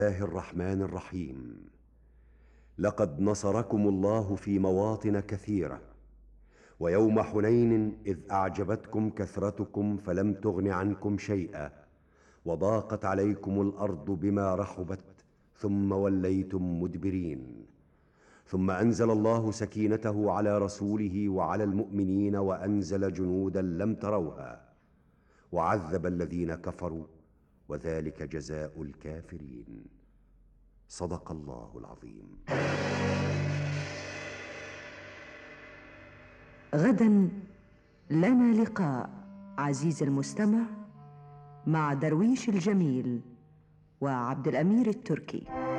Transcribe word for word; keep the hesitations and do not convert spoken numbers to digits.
الله الرحمن الرحيم. لقد نصركم الله في مواطن كثيرة، ويوم حنين إذ أعجبتكم كثرتكم فلم تغن عنكم شيئا، وضاقت عليكم الأرض بما رحبت، ثم وليتم مدبرين. ثم أنزل الله سكينته على رسوله وعلى المؤمنين، وأنزل جنودا لم تروها، وعذب الذين كفروا، وذلك جزاء الكافرين. صدق الله العظيم. غدا لنا لقاء عزيزي المستمع مع درويش الجميل وعبد الأمير التركي.